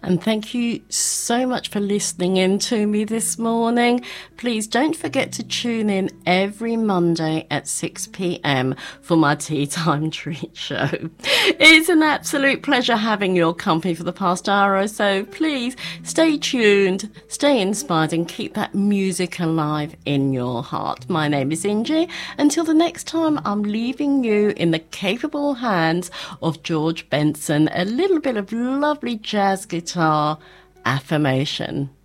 And thank you so much for listening in to me this morning. Please don't forget to tune in every Monday at 6 p.m. for my Tea Time Treat Show. It's an absolute pleasure having your company for the past hour or so. Please stay tuned, stay inspired, and keep that music alive in your heart. My name is Ingie. Until the next time, I'm leaving you in the capable hands of George Benson. A little bit of lovely jazz guitar affirmation.